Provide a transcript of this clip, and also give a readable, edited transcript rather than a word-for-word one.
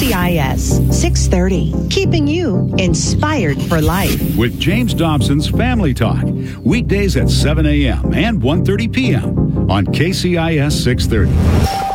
KCIS 630, keeping you inspired for life. With James Dobson's Family Talk, weekdays at 7 a.m. and 1:30 p.m. on KCIS 630.